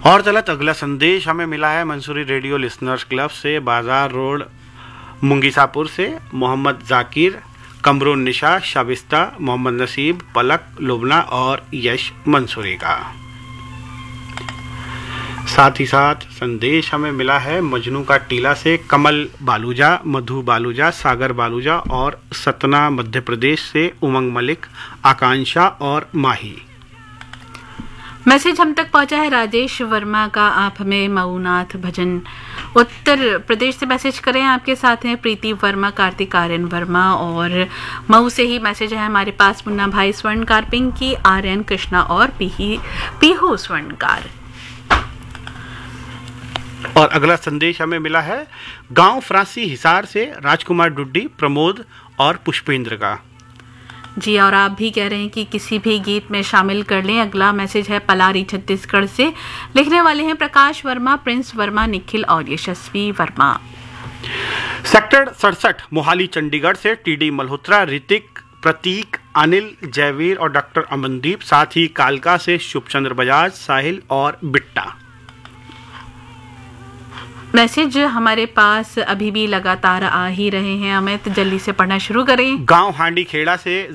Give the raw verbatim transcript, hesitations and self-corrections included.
और चलत अगला संदेश हमें मिला है मंसूरी रेडियो लिसनर्स क्लब से, बाजार रोड मुंगीसापुर से मोहम्मद जाकिर, कमरुन निशा, शाबिस्ता, मोहम्मद नसीब, पलक, लुबना और यश मंसूरी का। साथ ही साथ संदेश हमें मिला है मजनू का टीला से कमल बालूजा, मधु बालूजा, सागर बालूजा और सतना मध्य प्रदेश से उमंग मलिक, आकांक्षा और माही। मैसेज हम तक पहुंचा है राजेश वर्मा का, आप हमें मऊनाथ भजन उत्तर प्रदेश से मैसेज करें। आपके साथ हैं प्रीति वर्मा, कार्तिक आर्यन वर्मा और मऊ से ही मैसेज है हमारे पास मुन्ना भाई स्वर्णकार, पिंकी, आर्यन, कृष्णा और पीही पीहू स्वर्णकार। और अगला संदेश हमें मिला है गांव फ्रांसी हिसार से राजकुमार डुड्डी, प्रमोद और पुष्पेंद्र का। जी, और आप भी कह रहे हैं कि किसी भी गीत में शामिल कर लें। अगला मैसेज है पलारी छत्तीसगढ़ से, लिखने वाले हैं प्रकाश वर्मा, प्रिंस वर्मा, निखिल और यशस्वी वर्मा। सेक्टर सड़सठ मोहाली चंडीगढ़ से टीडी मल्होत्रा, ऋतिक, प्रतीक, अनिल, जयवीर और डॉक्टर अमनदीप, साथ ही कालका से शुभचंद्र बजाज, साहिल और बिट्टा। मैसेज हमारे पास अभी भी लगातार आ ही रहे हैं, अमित जल्दी से पढ़ना शुरू करें। गांव हांडी खेड़ा से